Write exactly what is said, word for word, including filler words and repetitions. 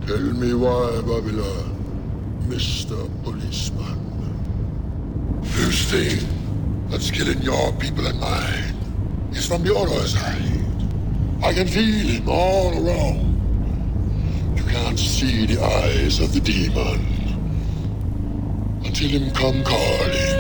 Tell me why, Babylon, Mister Policeman. First thing that's killing your people and mine is from the other side. I can feel him all around. You can't see the eyes of the demon until him come calling.